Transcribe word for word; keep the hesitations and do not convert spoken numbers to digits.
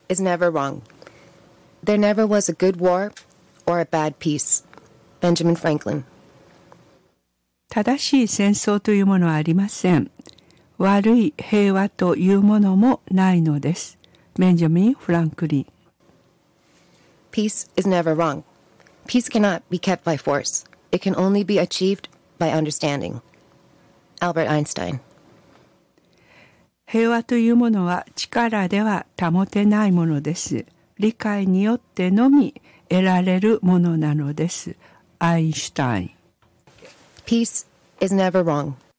is never wrong. There never was a good war or a bad peace. Benjamin Franklin. 正しい戦争というものはありません。悪い平和というものもないのです。ベンジャミン・フランクリン。 Peace is never wrong. Peace cannot be kept by force. It can only be achieved by understanding. Albert Einstein. 平和というものは力では保てないものです。理解によってのみ得られるものなのです。アインシュタイン。 Peace is never wrong.